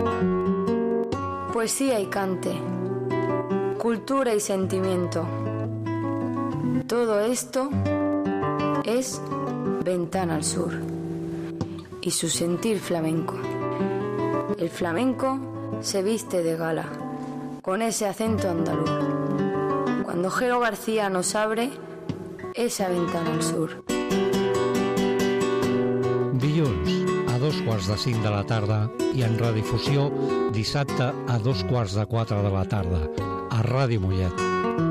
Poesía y cante, cultura y sentimiento. Todo esto es Ventana al Sur y su sentir flamenco. El flamenco se viste de gala, con ese acento andaluz. Cuando Jero García nos abre esa Ventana al Sur. Dilluns a 2:45 de la tarda i en redifusió dissabte a 3:15 de la tarda a Ràdio Mollet.